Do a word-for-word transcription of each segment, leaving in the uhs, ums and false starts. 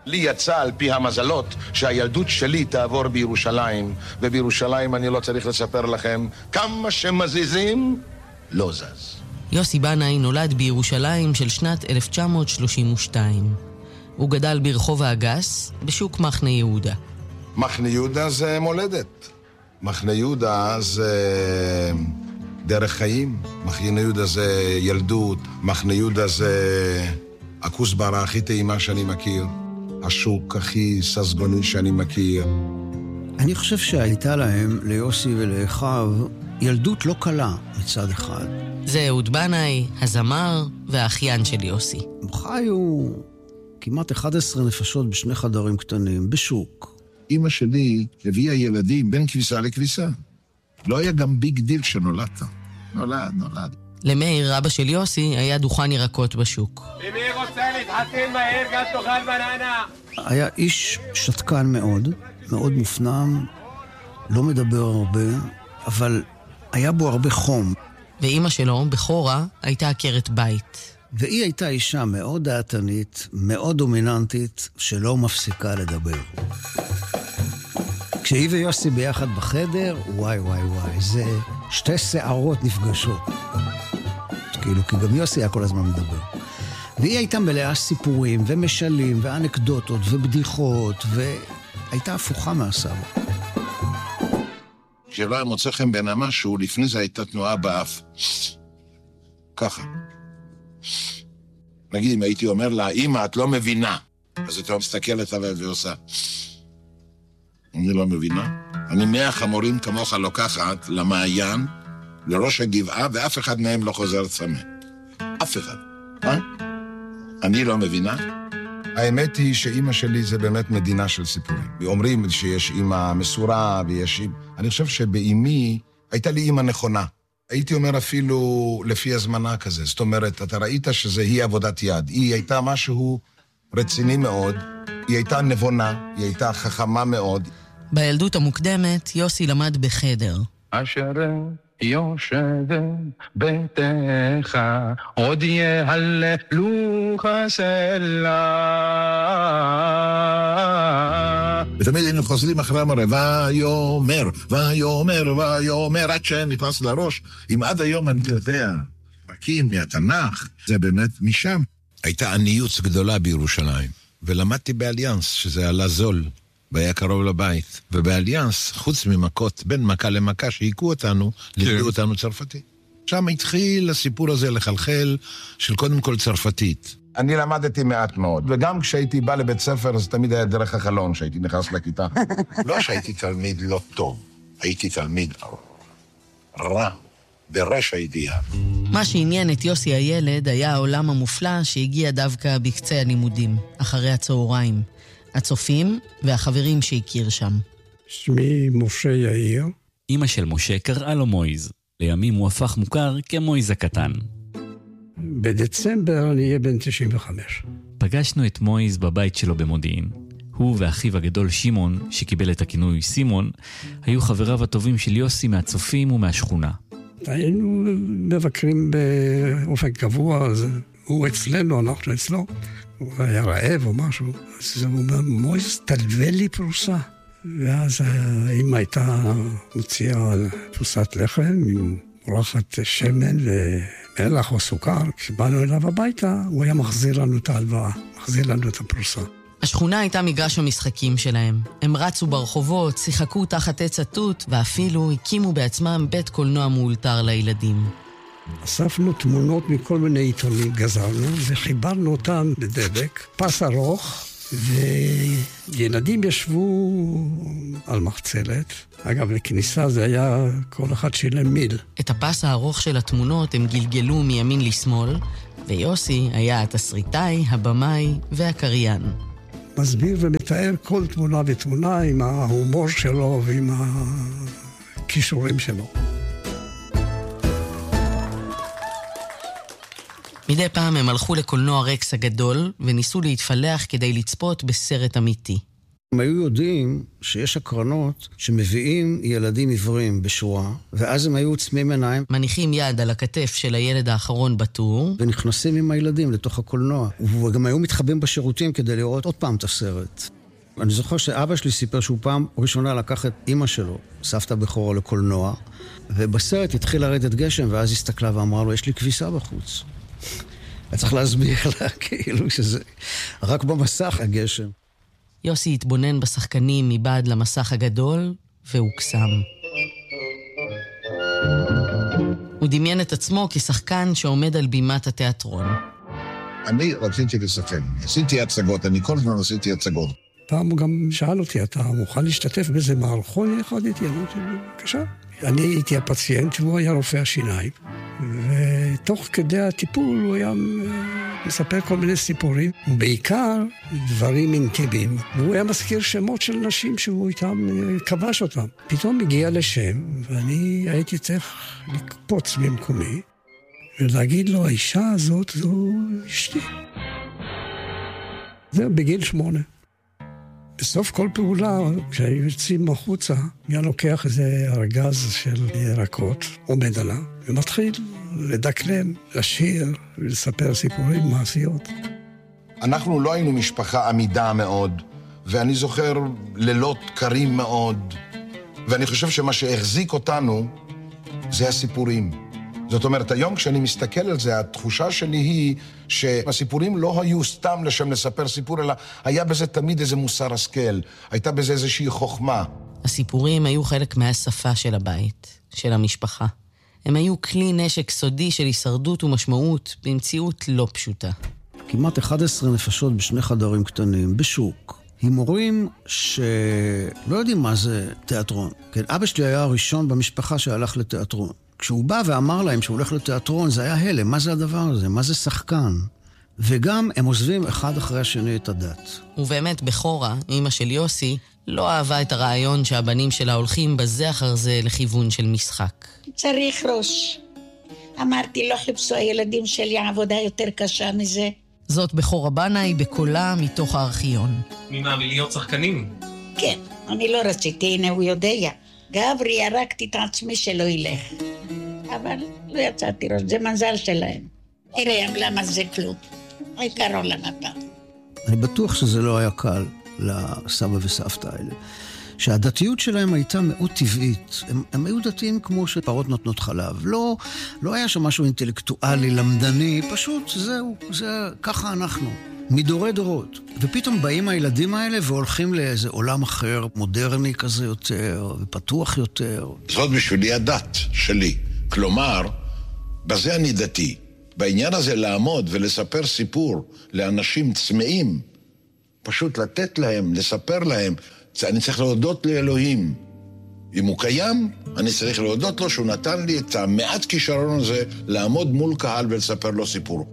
לי יצא על פי המזלות שהילדות שלי תעבור בירושלים, ובירושלים אני לא צריך לספר לכם כמה שמזיזים לא זז. יוסי בנאי נולד בירושלים של שנת אלף תשע מאות שלושים ושתיים. הוא גדל ברחוב האגס בשוק מחנה יהודה. מחנה יהודה זה מולדת. מחנה יהודה זה דרך חיים. מחנה יהודה זה ילדות. מחנה יהודה זה הכוסברה הכי טעימה שאני מכיר. השוק הכי ססגוני שאני מכיר. אני חושב שהייתה להם, ליוסי ולאחיו, ילדות לא קלה מצד אחד. זה אהוד בנאי, הזמר והאחיין של יוסי. הם חיו כמעט אחת עשרה נפשות בשני חדרים קטנים, בשוק. אמא שלי הביאה ילדים בין כביסה לכביסה. לא היה גם ביג דיל שנולדת. נולד, נולד. למאיר, אבא של יוסי, היה דוכן ירקות בשוק. מי רוצה להתחתן מהר, גם תאכל בננה? היה איש שתקן מאוד, מאוד מופנם, לא מדבר הרבה, אבל היה בו הרבה חום. ואמא שלו, בחורה, הייתה עקרת בית. והיא הייתה אישה מאוד דעתנית, מאוד דומיננטית, שלא מפסיקה לדבר. כשהיא ויוסי ביחד בחדר, וואי וואי וואי, זה שתי שערות נפגשות. כאילו, כי גם יוסי היה כל הזמן מדבר. והיא הייתה מלאה סיפורים ומשלים ואנקדוטות ובדיחות, והייתה הפוכה מהסבא. כשלא היה מוצא חן בין המשהו, לפני זה הייתה תנועה באף. ככה. נגיד, אם הייתי אומר לה, אמא, את לא מבינה. אז אתה מסתכלת עליה ועושה. אני לא מבינה. אני מאה חמורים כמוך לוקחת למעיין, לראש הגבעה, ואף אחד מהם לא חוזר צמא. אף אחד. אה? אני לא מבינה. האמת היא שאמא שלי זה באמת מדינה של סיפורים. אומרים שיש אמא מסורה ויש אמא. אני חושב שבאמי הייתה לי אמא נכונה. הייתי אומר אפילו לפי הזמנה כזה. זאת אומרת, אתה ראית שזה היא עבודת יד. היא הייתה משהו רציני מאוד, היא הייתה נבונה, היא הייתה חכמה מאוד. בילדות המוקדמת יוסי למד בחדר. אשר יושב ביתך עוד יהללוך סלה. ותמיד היינו חוזרים אחרי המראה, ויאמר, ויאמר, ויאמר, עד שנכנס לראש. אם עד היום אני יודע, פרקים מהתנ"ך, זה באמת משם. הייתה עניות גדולה בירושלים, ולמדתי באליאנס, שזה עלה זול, והיה קרוב לבית. ובאליאנס, חוץ ממכות, בין מכה למכה שהיקו אותנו, לימדו אותנו צרפתית. שם התחיל הסיפור הזה לחלחל של קודם כל צרפתית. אני למדתי מעט מאוד, וגם כשהייתי בא לבית ספר, אז תמיד היה דרך החלון שהייתי נכנס לכיתה. לא שהייתי תלמיד לא טוב, הייתי תלמיד רע, ברשע הידיעה. מה שעניין את יוסי הילד היה העולם המופלא שהגיע דווקא בקצה הלימודים, אחרי הצהריים. הצופים והחברים שהכיר שם. שמי משה יאיר. אמא של משה קראה לו מויז. לימים הוא הפך מוכר כמויז הקטן. בדצמבר אני אהיה בן תשעים וחמש. פגשנו את מויז בבית שלו במודיעין. הוא ואחיו הגדול שמעון, שקיבל את הכינוי סימון, היו חבריו הטובים של יוסי מהצופים ומהשכונה. היינו מבקרים באופן קבוע, אז הוא אצלנו, אנחנו אצלו. הוא היה רעב או משהו, אז הוא אומר, מויז, תלווה לי פרוסה. ואז האמא הייתה מוציאה פרוסת לחם עם מורחת שמן ומלח או סוכר. כשבאנו אליו הביתה, הוא היה מחזיר לנו את ההלוואה, מחזיר לנו את הפרוסה. השכונה הייתה מגרש המשחקים שלהם. הם רצו ברחובות, שיחקו תחת עץ התות, ואפילו הקימו בעצמם בית קולנוע מאולתר לילדים. אספנו תמונות מכל מיני עיתונים, גזרנו, וחיברנו אותם בדבק, פס ארוך, וילדים ישבו על מחצלת. אגב, לכניסה זה היה כל אחד שילם מיל. את הפס הארוך של התמונות הם גלגלו מימין לשמאל, ויוסי היה התסריטאי, הבמאי והקריין. מסביר ומתאר כל תמונה ותמונה עם ההומור שלו ועם הכישורים שלו. מדי פעם הם הלכו לקולנוע רקס הגדול וניסו להתפלח כדי לצפות בסרט אמיתי. הם היו יודעים שיש הקרנות שמביאים ילדים עיוורים בשורה, ואז הם היו עוצמים עיניים. מניחים יד על הכתף של הילד האחרון בטור. ונכנסים עם הילדים לתוך הקולנוע. וגם היו מתחבאים בשירותים כדי לראות עוד פעם את הסרט. אני זוכר שאבא שלי סיפר שהוא פעם ראשונה לקח את אמא שלו, סבתא בכורה, לקולנוע, ובסרט התחיל לרדת גשם, ואז הסתכלה ואמרה לו, יש לי כביסה בחוץ. היה צריך להסביר לה כאילו שזה רק במסך הגשם. יוסי התבונן בשחקנים מבעד למסך הגדול, והוקסם. הוא דמיין את עצמו כשחקן שעומד על בימת התיאטרון. אני רציתי לשחק. עשיתי הצגות, אני כל הזמן עשיתי הצגות. פעם הוא גם שאל אותי, אתה מוכן להשתתף באיזה מערכון? יחדתי, אמרתי, בבקשה. אני הייתי הפציינט והוא היה רופא השיניים. ותוך כדי הטיפול הוא היה מספר כל מיני סיפורים, ובעיקר דברים אינטימיים. והוא היה מזכיר שמות של נשים שהוא איתם כבש אותם. פתאום הגיע לשם, ואני הייתי צריך לקפוץ במקומי, ולהגיד לו, האישה הזאת זו אשתי. זה בגיל שמונה. בסוף כל פעולה, כשהיו יוצאים החוצה, היה לוקח איזה ארגז של ירקות, עומד עליו, ומתחיל לדקלם, לשיר ולספר סיפורים מעשיות. אנחנו לא היינו משפחה עמידה מאוד, ואני זוכר לילות קרים מאוד, ואני חושב שמה שהחזיק אותנו זה הסיפורים. זאת אומרת, היום כשאני מסתכל על זה, התחושה שלי היא שהסיפורים לא היו סתם לשם לספר סיפור, אלא היה בזה תמיד איזה מוסר השכל, הייתה בזה איזושהי חוכמה. הסיפורים היו חלק מהשפה של הבית, של המשפחה. הם היו כלי נשק סודי של הישרדות ומשמעות במציאות לא פשוטה. כמעט אחת עשרה נפשות בשני חדרים קטנים, בשוק. הימורים שלא יודעים מה זה תיאטרון. כן, אבא שלי היה הראשון במשפחה שהלך לתיאטרון. כשהוא בא ואמר להם שהוא הולך לתיאטרון, זה היה הלם. מה זה הדבר הזה? מה זה שחקן? וגם הם עוזבים אחד אחרי השני את הדת. ובאמת, בכורה, אמא של יוסי, לא אהבה את הרעיון שהבנים שלה הולכים בזה אחר זה לכיוון של משחק. צריך ראש. אמרתי, לא חיפשו הילדים שלי עבודה יותר קשה מזה. זאת בכורה בנאי בקולה מתוך הארכיון. מי מאמין להיות שחקנים? כן, אני לא רציתי, הנה הוא יודע. גברי, ירקתי את עצמי שלא ילך. אבל לא יצאתי ראש, זה מזל שלהם. נראה למה זה כלום. העיקר עולם הבא. אני בטוח שזה לא היה קל לסבא וסבתא האלה. שהדתיות שלהם הייתה מאוד טבעית. הם, הם היו דתיים כמו שפרות נותנות חלב. לא, לא היה שם משהו אינטלקטואלי, למדני, פשוט זהו, זה, ככה אנחנו. מדורי דורות. ופתאום באים הילדים האלה והולכים לאיזה עולם אחר, מודרני כזה יותר, ופתוח יותר. זאת בשבילי הדת שלי. כלומר, בזה אני דתי. בעניין הזה לעמוד ולספר סיפור לאנשים צמאים, פשוט לתת להם, לספר להם, אני צריך להודות לאלוהים. אם הוא קיים, אני צריך להודות לו שהוא נתן לי את המעט כישרון הזה לעמוד מול קהל ולספר לו סיפור.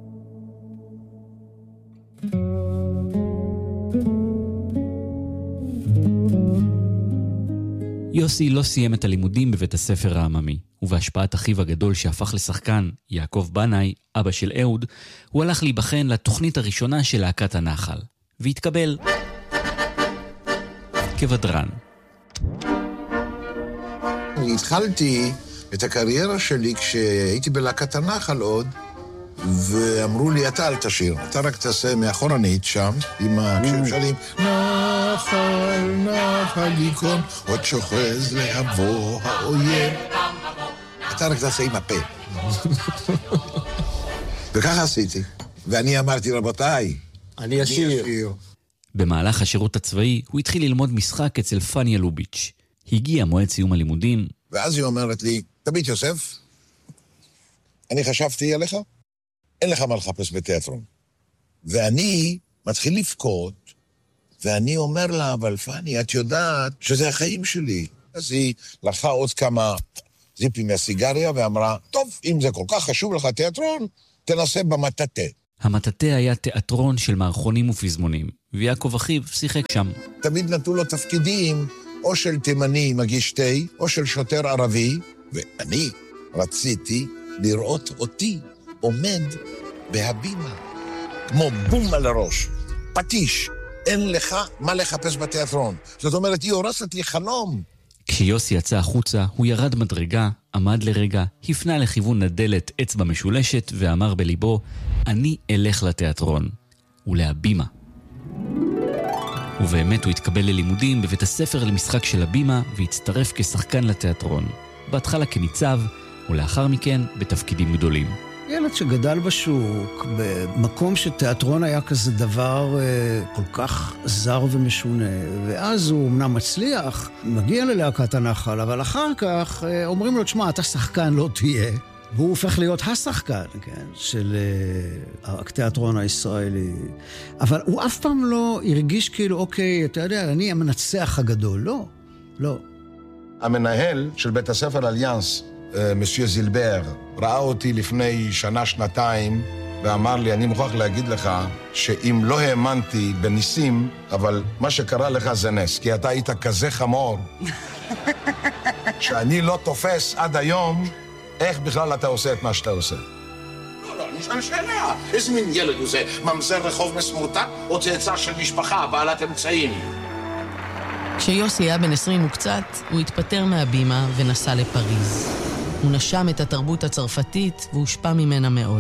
יוסי לא סיים את הלימודים בבית הספר העממי, ובהשפעת אחיו הגדול שהפך לשחקן, יעקב בנאי, אבא של אהוד, הוא הלך להיבחן לתוכנית הראשונה של להקת הנחל, והתקבל כבדרן. אני התחלתי את הקריירה שלי כשהייתי בלהקת הנחל עוד, ואמרו לי, אתה אל תשיר, אתה רק תעשה מאחורנית שם, עם הקשרים שלים, נחל, נחל יקום, עוד שוחז להבוא האויב. אתה רק תעשה עם הפה. וככה עשיתי. ואני אמרתי, רבותיי, אני אשיר. במהלך השירות הצבאי הוא התחיל ללמוד משחק אצל פניה לוביץ'. הגיע מועד סיום הלימודים. ואז היא אומרת לי, תביט יוסף, אני חשבתי עליך, אין לך מה לחפש בתיאטרון. ואני מתחיל לבכות, ואני אומר לה, אבל פני, את יודעת שזה החיים שלי. אז היא לקחה עוד כמה זיפים מהסיגריה ואמרה, טוב, אם זה כל כך חשוב לך תיאטרון, תנסה במטאטה. המטאטה היה תיאטרון של מערכונים ופזמונים, ויעקב אחיו שיחק שם. תמיד נתנו לו תפקידים, או של תימני מגיש תה, או של שוטר ערבי, ואני רציתי לראות אותי עומד בהבימה, כמו בום על הראש, פטיש, אין לך מה לחפש בתיאטרון. זאת אומרת, היא הורסת לי חלום. כשיוסי יצא החוצה, הוא ירד מדרגה, עמד לרגע, הפנה לכיוון הדלת אצבע משולשת ואמר בליבו, אני אלך לתיאטרון ולהבימה. ובאמת הוא התקבל ללימודים בבית הספר למשחק של הבימה והצטרף כשחקן לתיאטרון. בהתחלה כניצב ולאחר מכן בתפקידים גדולים. ילד שגדל בשוק, במקום שתיאטרון היה כזה דבר אה, כל כך זר ומשונה, ואז הוא אמנם מצליח, מגיע ללהקת הנחל, אבל אחר כך אה, אומרים לו, תשמע, אתה שחקן לא תהיה, והוא הופך להיות השחקן, כן, של אה, התיאטרון הישראלי. אבל הוא אף פעם לא הרגיש כאילו, אוקיי, אתה יודע, אני המנצח הגדול. לא, לא. המנהל של בית הספר אליאנס, מסייר זילבר, ראה אותי לפני שנה, שנתיים, ואמר לי, אני מוכרח להגיד לך, שאם לא האמנתי בניסים, אבל מה שקרה לך זה נס, כי אתה היית כזה חמור, שאני לא תופס עד היום, איך בכלל אתה עושה את מה שאתה עושה. לא, לא, נשאל שאלה. איזה מין ילד הוא זה? ממזר רחוב מסמורטט, או צאצא של משפחה, בעלת אמצעים? כשיוסי היה בן עשרים וקצת, הוא התפטר מהבימה ונסע לפריז. הוא נשם את התרבות הצרפתית והושפע ממנה מאוד.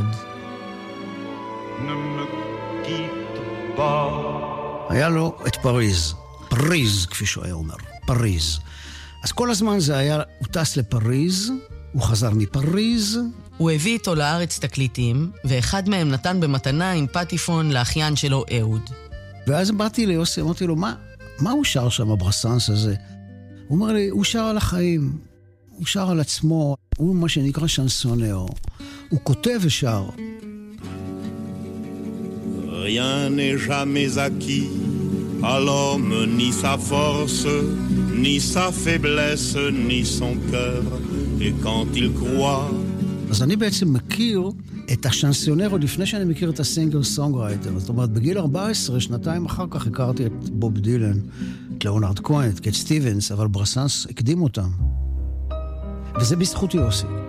היה לו את פריז. פריז, כפי שהוא היה אומר. פריז. אז כל הזמן זה היה, הוא טס לפריז, הוא חזר מפריז. הוא הביא איתו לארץ תקליטים, ואחד מהם נתן במתנה עם פטיפון לאחיין שלו אהוד. ואז באתי ליוסי, אמרתי לו, מה, מה הוא שר שם, הברסנס הזה? הוא אומר לי, הוא שר על החיים. הוא שר על עצמו, הוא מה שנקרא שנסונאו. הוא כותב ושר. Rien n'est jamais acquis à l'homme, ni sa force, ni sa faiblesse, ni son cœur. Et quand il croit... אז אני בעצם מכיר את השנסיונר עוד לפני שאני מכיר את הסינגר סונגרייטר. זאת אומרת, בגיל ארבע עשרה, שנתיים אחר כך, הכרתי את בוב דילן, את ליאונרד כהן, את קט סטיבנס, אבל ברסנס הקדים אותם. וזה בזכות יוסי.